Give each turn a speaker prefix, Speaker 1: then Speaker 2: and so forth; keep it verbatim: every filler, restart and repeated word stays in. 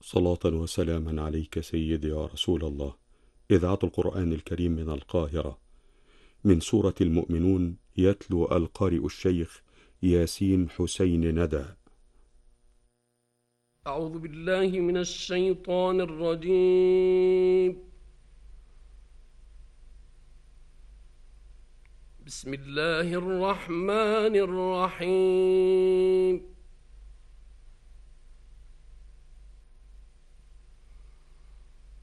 Speaker 1: صلاة وسلاما عليك سيدي يا رسول الله. إذاعة القرآن الكريم من القاهرة، من سورة المؤمنون، يتلو القارئ الشيخ ياسين حسين ندى.
Speaker 2: أعوذ بالله من الشيطان الرجيم. بسم الله الرحمن الرحيم.